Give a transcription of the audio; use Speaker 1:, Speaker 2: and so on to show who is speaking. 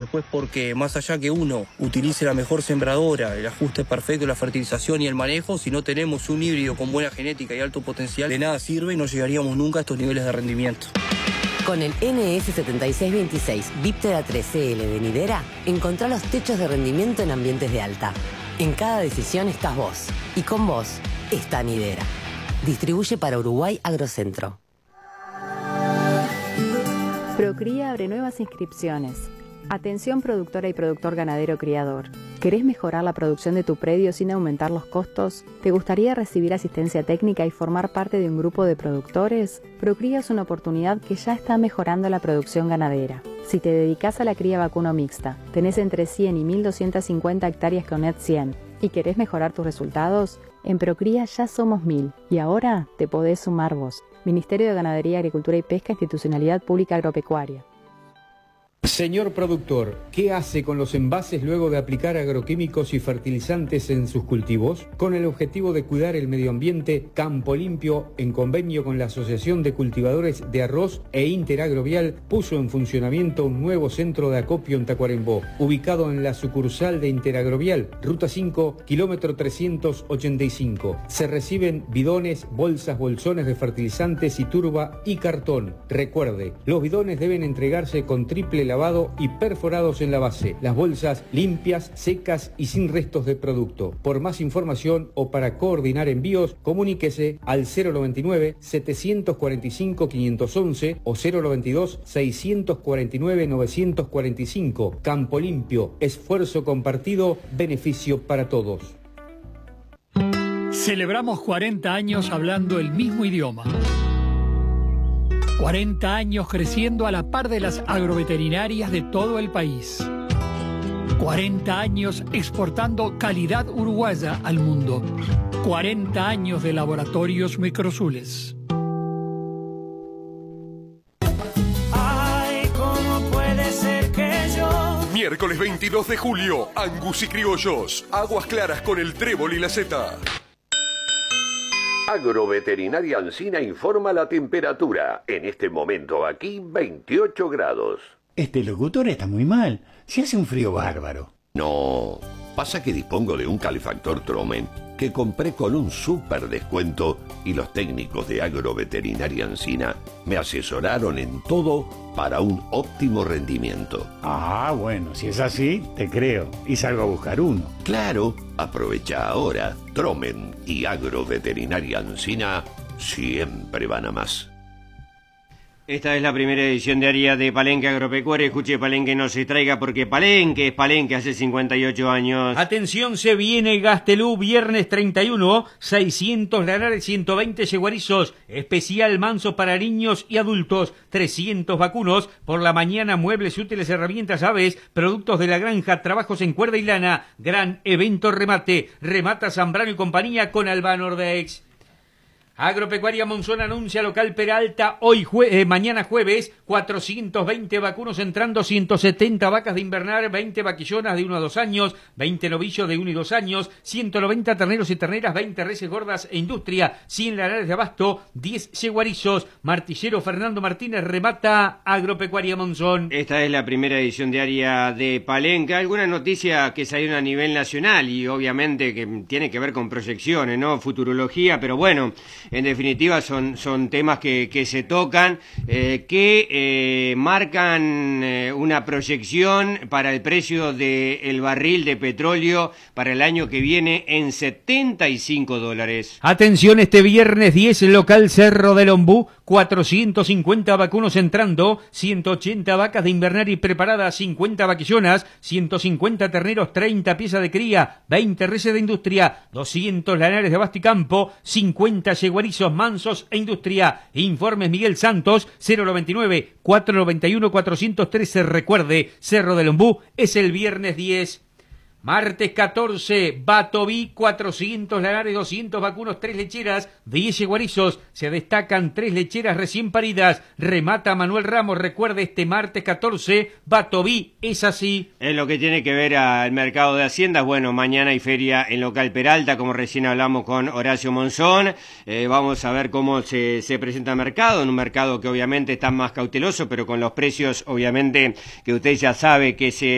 Speaker 1: después porque más allá que uno utilice la mejor sembradora, el ajuste perfecto, la fertilización y el manejo, si no tenemos un híbrido con buena genética y alto potencial, de nada sirve y no llegaríamos nunca a estos niveles de rendimiento.
Speaker 2: Con el NS7626 Viptera 3CL de Nidera, encontrá los techos de rendimiento en ambientes de alta. En cada decisión estás vos, y con vos está Nidera. Distribuye para Uruguay Agrocentro.
Speaker 3: Procría abre nuevas inscripciones. Atención productora y productor ganadero criador. ¿Querés mejorar la producción de tu predio sin aumentar los costos? ¿Te gustaría recibir asistencia técnica y formar parte de un grupo de productores? Procría es una oportunidad que ya está mejorando la producción ganadera. Si te dedicas a la cría vacuno mixta, tenés entre 100 y 1.250 hectáreas con NET 100 y querés mejorar tus resultados, en Procría ya somos 1000 y ahora te podés sumar vos. Ministerio de Ganadería, Agricultura y Pesca, Institucionalidad Pública Agropecuaria.
Speaker 4: Señor productor, ¿qué hace con los envases luego de aplicar agroquímicos y fertilizantes en sus cultivos? Con el objetivo de cuidar el medio ambiente, Campo Limpio, en convenio con la Asociación de Cultivadores de Arroz e Interagrovial, puso en funcionamiento un nuevo centro de acopio en Tacuarembó, ubicado en la sucursal de Interagrovial, Ruta 5, kilómetro 385. Se reciben bidones, bolsas, bolsones de fertilizantes y turba y cartón. Recuerde, los bidones deben entregarse con triple lavado y perforados en la base. Las bolsas limpias, secas y sin restos de producto. Por más información o para coordinar envíos, comuníquese al 099-745-511 o 092-649-945. Campo Limpio, esfuerzo compartido, beneficio para todos.
Speaker 5: Celebramos 40 años hablando el mismo idioma. 40 años creciendo a la par de las agroveterinarias de todo el país. 40 años exportando calidad uruguaya al mundo. 40 años de laboratorios Microsules.
Speaker 6: Ay, ¿cómo puede ser que yo?
Speaker 7: Miércoles 22 de julio, Angus y Criollos. Aguas Claras con el trébol y la seta.
Speaker 8: Agroveterinaria Ancina informa la temperatura. En este momento aquí 28 grados.
Speaker 9: Este locutor está muy mal. Si hace un frío bárbaro.
Speaker 8: No, pasa que dispongo de un calefactor Tromen que compré con un súper descuento y los técnicos de Agroveterinaria Ancina me asesoraron en todo para un óptimo rendimiento.
Speaker 9: Ah, bueno, si es así, te creo. Y salgo a buscar uno.
Speaker 8: Claro, aprovecha ahora. Tromen y Agroveterinaria Ancina siempre van a más.
Speaker 10: Esta es la primera edición diaria de Palenque Agropecuario. Escuche, Palenque no se traiga porque Palenque es Palenque hace 58 años.
Speaker 11: Atención, se viene Gastelú, viernes 31, 600 lanares, 120 yeguarizos, especial manso para niños y adultos, 300 vacunos, por la mañana muebles y útiles, herramientas, aves, productos de la granja, trabajos en cuerda y lana, gran evento remate, remata Zambrano y compañía con Albano Ordex. Agropecuaria Monzón anuncia local Peralta mañana jueves 420 vacunos entrando, 170 vacas de invernar, 20 vaquillonas de 1 a 2 años, 20 novillos de 1 y 2 años, 190 terneros y terneras, 20 reses gordas e industria, 100 lanares de abasto, 10 yeguarizos. Martillero Fernando Martínez remata Agropecuaria Monzón.
Speaker 10: Esta es la primera edición diaria de Palenque. Alguna noticia que salieron a nivel nacional y obviamente que tiene que ver con proyecciones, ¿no? Futurología, pero bueno, en definitiva son temas que se tocan, que marcan una proyección para el precio del barril de petróleo para el año que viene en $75.
Speaker 11: Atención, este viernes 10, local Cerro del Ombú, 450 vacunos entrando, 180 vacas de invernar y preparadas, 50 vaquillonas, 150 terneros, 30 piezas de cría, 20 reses de industria, 200 lanares de abasto y campo, 50 yeguarizos mansos e industria. Informes Miguel Santos, 099-491-413. Recuerde, Cerro del Ombú es el viernes 10. Martes 14, Batoví, 400 lanares, 200 vacunos, 3 lecheras, 10 yeguarizos. Se destacan 3 lecheras recién paridas. Remata Manuel Ramos. Recuerde, este martes 14, Batoví es así.
Speaker 10: En lo que tiene que ver al mercado de haciendas, bueno, mañana hay feria en local Peralta, como recién hablamos con Horacio Monzón. Vamos a ver cómo se presenta el mercado, en un mercado que obviamente está más cauteloso, pero con los precios, obviamente, que usted ya sabe que se